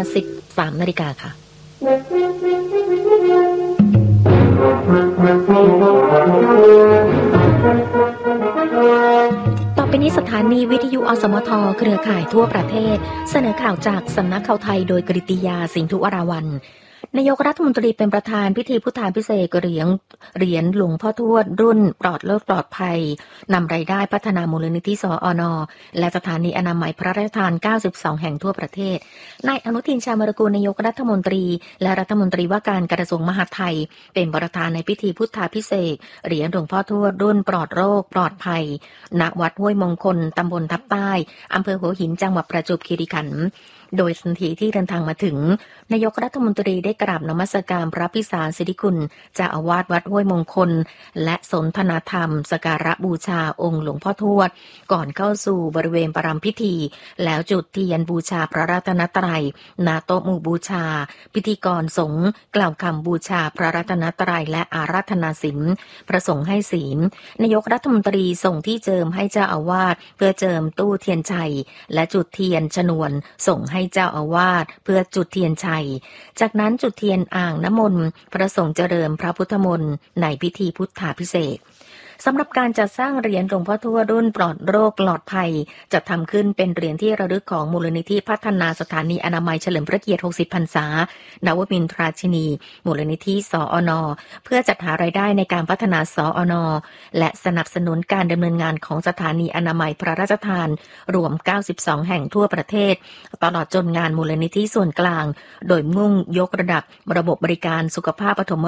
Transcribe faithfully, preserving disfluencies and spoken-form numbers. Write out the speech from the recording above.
สิบสามนาฬิกาค่ะต่อไปนี้สถานีวิทยุอสมทเครือข่ายทั่วประเทศเสนอข่าวจากสำนักข่าวไทยโดยกฤติยาสินธุวราวัลย์นายกรัฐมนตรีเป็นประธานพิธีพุทธาภิเษกเหรียญเหรียญหลวงพ่อทวดรุ่นปลอดโรคปลอดภัยนำรายได้พัฒนามูลนิธิสอนและสถานีอนามัยพระราชทานเก้าสิบสองแห่งทั่วประเทศนายอนุทินชาญวิรากูลนายกรัฐมนตรีและรัฐมนตรีว่าการกระทรวงมหาดไทยเป็นประธานในพิธีพุทธาภิเษกเหรียญหลวงพ่อทวดรุ่นปลอดโรคปลอดภัยณวัดห้วยมงคลตำบลทับใต้อำเภอหัวหินจังหวัดประจวบคีรีขันธ์โดยทันทีที่เดินทางมาถึงนายกรัฐมนตรีได้กราบนมัสการพระพิสารสิริคุณเจ้าอาวาสวัดห้วยมงคลและสนทนาธรรมสักการะบูชาองค์หลวงพ่อทวดก่อนเข้าสู่บริเวณประรำพิธีแล้วจุดเทียนบูชาพระรัตนตรัยณโต๊ะหมู่บูชาพิธีกรสงฆ์กล่าวคำบูชาพระรัตนตรัยและอาราธนาศีลประสงค์ให้ศีลนายกรัฐมนตรีส่งที่เจิมให้เจ้าอาวาสเพื่อเจิมตู้เทียนชัยและจุดเทียนชนวนส่งให้เจ้าอาวาสเพื่อจุดเทียนชัยจากนั้นจุดเทียนอ่างน้ำมนต์พระสงฆ์เจริญพระพุทธมนต์ในพิธีพุทธาภิเษกสำหรับการจัดสร้างเหรียญหลวงพ่อทวดรุ่นปลอดโรคปลอดภัยจะทำขึ้นเป็นเหรียญที่ระลึกของมูลนิธิพัฒนาสถานีอนามัยเฉลิมพระเกียรติหกสิบพรรษานวมินทราชินีมูลนิธิสอนเพื่อจัดหารายได้ในการพัฒนาสอนและสนับสนุนการดำเนินงานของสถานีอนามัยพระราชทานรวมเก้าสิบสองแห่งทั่วประเทศตลอดจนงานมูลนิธิส่วนกลางโดยมุ่งยกระดับระบบบริการสุขภาพปฐม